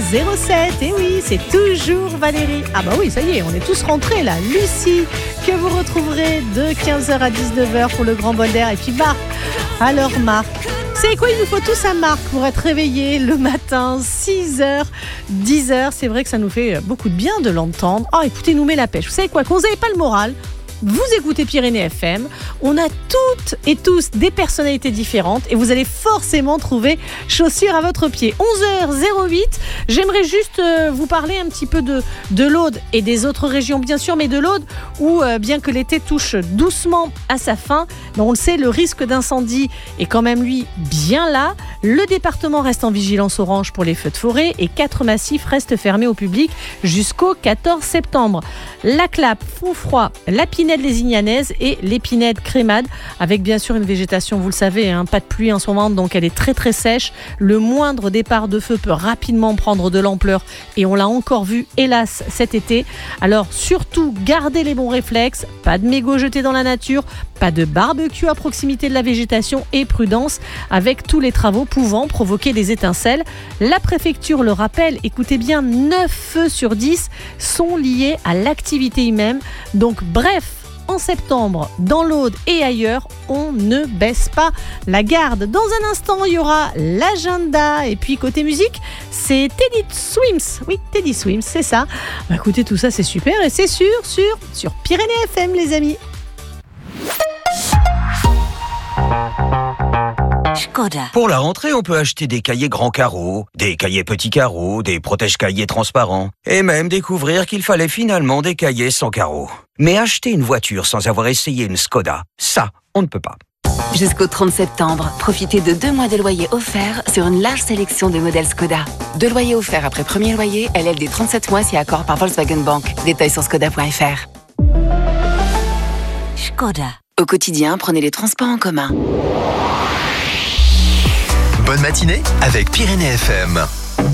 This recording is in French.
07. Et oui, c'est toujours Valérie. Ah bah oui, ça y est, on est tous rentrés là. Lucie, que vous retrouverez de 15h à 19h pour le grand bol d'air. Et puis Marc. Alors Marc, c'est quoi, il nous faut tous un Marc pour être réveillés le matin, 6h, 10h. C'est vrai que ça nous fait beaucoup de bien de l'entendre. Oh, écoutez, nous met la pêche. Vous savez quoi, quand vous n'avez pas le moral, vous écoutez Pyrénées FM, on a toutes et tous des personnalités différentes et vous allez forcément trouver chaussures à votre pied. 11h08, j'aimerais juste vous parler un petit peu de l'Aude et des autres régions bien sûr, mais de l'Aude où bien que l'été touche doucement à sa fin, on le sait, le risque d'incendie est quand même lui bien là. Le département reste en vigilance orange pour les feux de forêt et 4 massifs restent fermés au public jusqu'au 14 septembre. La Clappe, Fontfroid, la Pinède les Ignanaises et l'épinède crémade avec bien sûr une végétation, vous le savez, pas de pluie en ce moment, donc elle est très très sèche. Le moindre départ de feu peut rapidement prendre de l'ampleur et on l'a encore vu hélas cet été. Alors surtout gardez les bons réflexes, pas de mégots jetés dans la nature, pas de barbecue à proximité de la végétation et prudence avec tous les travaux pouvant provoquer des étincelles. La préfecture le rappelle, écoutez bien, 9 feux sur 10 sont liés à l'activité humaine. Donc bref, en septembre, dans l'Aude et ailleurs, on ne baisse pas la garde. Dans un instant, il y aura l'agenda. Et puis, côté musique, c'est Teddy Swims. Oui, Teddy Swims, c'est ça. Écoutez, tout ça, c'est super. Et c'est sur Pyrénées FM, les amis. Škoda. Pour la rentrée, on peut acheter des cahiers grands carreaux, des cahiers petits carreaux, des protège-cahiers transparents, et même découvrir qu'il fallait finalement des cahiers sans carreaux. Mais acheter une voiture sans avoir essayé une Škoda, ça, on ne peut pas. Jusqu'au 30 septembre, profitez de 2 mois de loyer offerts sur une large sélection de modèles Škoda. 2 loyers offerts après premier loyer, LLD 37 mois si accord par Volkswagen Bank. Détails sur škoda.fr. Škoda. Au quotidien, prenez les transports en commun. Bonne matinée avec Pyrénées FM.